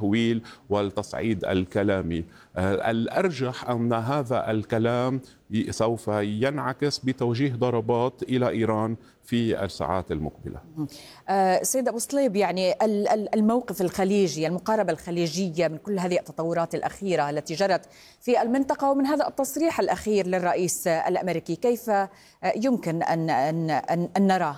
التهويل والتصعيد الكلامي. الأرجح أن هذا الكلام سوف ينعكس بتوجيه ضربات إلى إيران في الساعات المقبلة. سيد أبو صليب، يعني الموقف الخليجي، المقاربة الخليجية من كل هذه التطورات الأخيرة التي جرت في المنطقة ومن هذا التصريح الأخير للرئيس الأمريكي، كيف يمكن أن نراه؟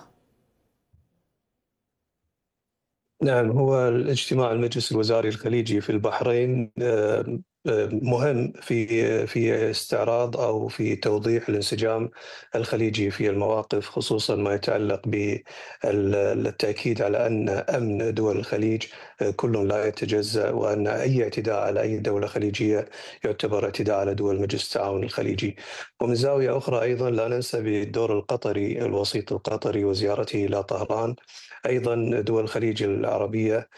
نعم، هو الاجتماع المجلس الوزاري الخليجي في البحرين مهم في استعراض أو في توضيح الانسجام الخليجي في المواقف، خصوصا ما يتعلق بالتأكيد على أن أمن دول الخليج كل لا يتجزأ، وأن أي اعتداء على أي دولة خليجية يعتبر اعتداء على دول مجلس التعاون الخليجي. ومن زاوية أخرى أيضا لا ننسى بالدور القطري، الوسيط القطري وزيارته إلى طهران. أيضا دول الخليج العربية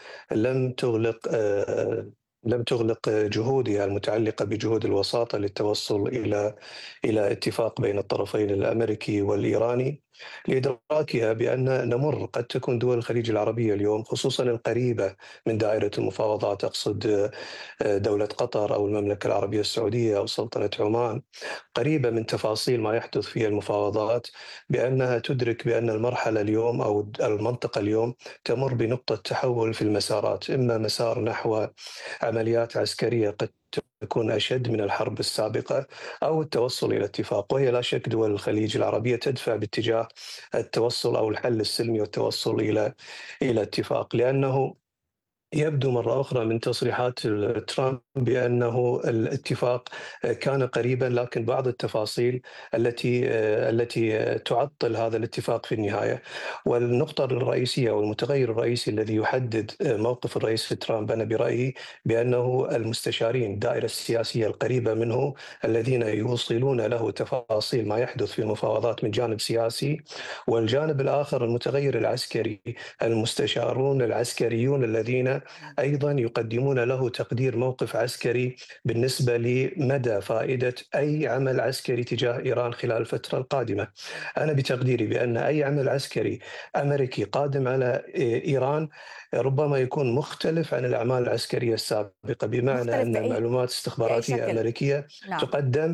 لم تغلق جهودها المتعلقة بجهود الوساطة للتوصل إلى اتفاق بين الطرفين الأمريكي والإيراني، لإدراكها بأن قد تكون دول الخليج العربية اليوم، خصوصا القريبة من دائرة المفاوضات، أقصد دولة قطر أو المملكة العربية السعودية أو سلطنة عمان، قريبة من تفاصيل ما يحدث في المفاوضات، بأنها تدرك بأن المرحلة اليوم أو المنطقة اليوم تمر بنقطة تحول في المسارات، إما مسار نحو عمليات عسكرية قد تكون أشد من الحرب السابقة، أو التوصل إلى اتفاق. وهي لا شك دول الخليج العربية تدفع باتجاه التوصل أو الحل السلمي والتوصل إلى اتفاق، لأنه يبدو مرة أخرى من تصريحات ترامب بأنه الاتفاق كان قريبا، لكن بعض التفاصيل التي تعطل هذا الاتفاق في النهاية. والنقطة الرئيسية والمتغير الرئيسي الذي يحدد موقف الرئيس ترامب أنا برأيي بأنه المستشارين، الدائرة السياسية القريبة منه، الذين يوصلون له تفاصيل ما يحدث في المفاوضات من جانب سياسي، والجانب الآخر المتغير العسكري، المستشارون العسكريون الذين أيضا يقدمون له تقدير موقف عسكري بالنسبة لمدى فائدة أي عمل عسكري تجاه إيران خلال الفترة القادمة. أنا بتقديري بأن أي عمل عسكري أمريكي قادم على إيران ربما يكون مختلف عن الأعمال العسكرية السابقة، بمعنى أن معلومات استخباراتية أمريكية نعم.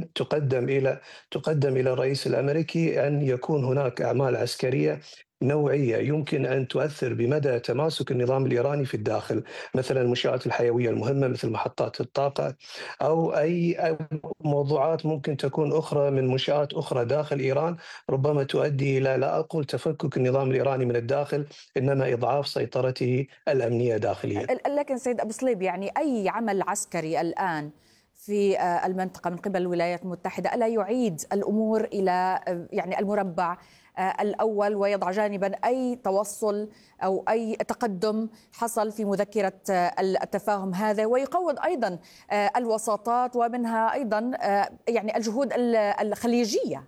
تقدم إلى الرئيس الأمريكي أن يكون هناك أعمال عسكرية نوعية يمكن أن تؤثر بمدى تماسك النظام الإيراني في الداخل، مثلا المنشآت الحيوية المهمة مثل محطات الطاقة، أو أي موضوعات ممكن تكون أخرى من منشآت أخرى داخل إيران، ربما تؤدي إلى، لا أقول تفكك النظام الإيراني من الداخل، إنما إضعاف سيطرته الأمنية داخليا. لكن سيد أبو صليب، يعني أي عمل عسكري الآن في المنطقة من قبل الولايات المتحدة ألا يعيد الأمور إلى يعني المربع الأول، ويضع جانبا أي توصل أو أي تقدم حصل في مذكرة التفاهم هذا، ويقوض أيضا الوساطات ومنها أيضا يعني الجهود الخليجية؟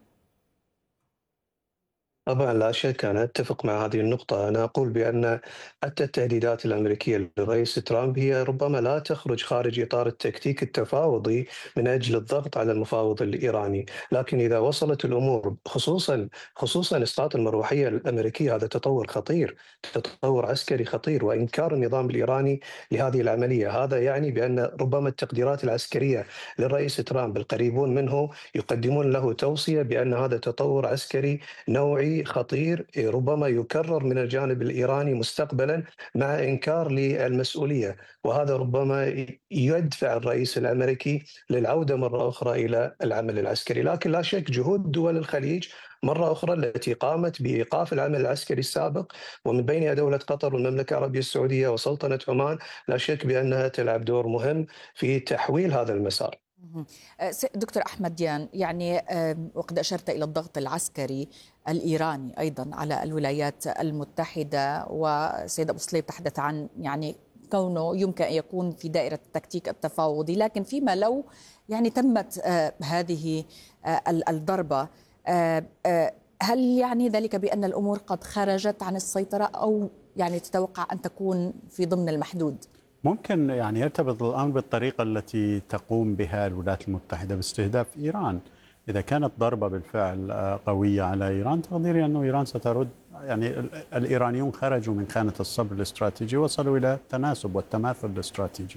طبعا لا شك، أنا أتفق مع هذه النقطة. أنا أقول بأن حتى التهديدات الأمريكية للرئيس ترامب هي ربما لا تخرج خارج إطار التكتيك التفاوضي من أجل الضغط على المفاوض الإيراني، لكن إذا وصلت الأمور، خصوصا إسقاط المروحية الأمريكية، هذا تطور خطير، تطور عسكري خطير، وإنكار النظام الإيراني لهذه العملية، هذا يعني بأن ربما التقديرات العسكرية للرئيس ترامب القريبون منه يقدمون له توصية بأن هذا تطور عسكري نوعي خطير ربما يكرر من الجانب الإيراني مستقبلا، مع إنكار للمسؤولية، وهذا ربما يدفع الرئيس الأمريكي للعودة مرة أخرى إلى العمل العسكري. لكن لا شك جهود دول الخليج مرة أخرى التي قامت بإيقاف العمل العسكري السابق، ومن بينها دولة قطر والمملكة العربية السعودية وسلطنة عمان، لا شك بأنها تلعب دور مهم في تحويل هذا المسار. دكتور أحمد ديان، يعني وقد أشرت إلى الضغط العسكري الإيراني أيضا على الولايات المتحدة، وسيد أبو صليب تحدث عن يعني كونه يمكن أن يكون في دائرة التكتيك التفاوضي، لكن فيما لو يعني تمت هذه الضربة، هل يعني ذلك بأن الأمور قد خرجت عن السيطرة، أو يعني تتوقع أن تكون في ضمن المحدود؟ ممكن يعني يرتبط الأمر بالطريقة التي تقوم بها الولايات المتحدة باستهداف إيران. إذا كانت ضربة بالفعل قوية على إيران، تقديري أنه إيران سترد. يعني الإيرانيون خرجوا من خانة الصبر الاستراتيجي، وصلوا إلى التناسب والتماثل الاستراتيجي.